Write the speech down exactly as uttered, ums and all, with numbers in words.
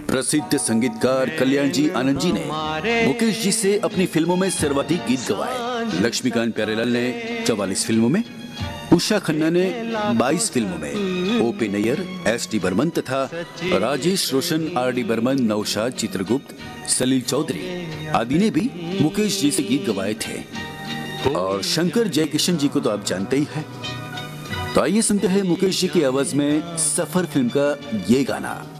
प्रसिद्ध संगीतकार कल्याण जी आनंद जी ने मुकेश जी से अपनी फिल्मों में सर्वाधिक गीत गवाए। लक्ष्मीकांत प्यारेलाल ने चौवालीस फिल्मों में, उषा खन्ना ने बाईस फिल्मों में, O P Nayyar, S D Burman तथा राजेश रोशन, आर डी बर्मन, नौशाद, चित्रगुप्त, सलील चौधरी आदि ने भी मुकेश जी से गीत गवाए थे। और शंकर जयकिशन जी को तो आप जानते ही हैं। तो आइए सुनते हैं मुकेश जी की आवाज में सफर फिल्म का ये गाना।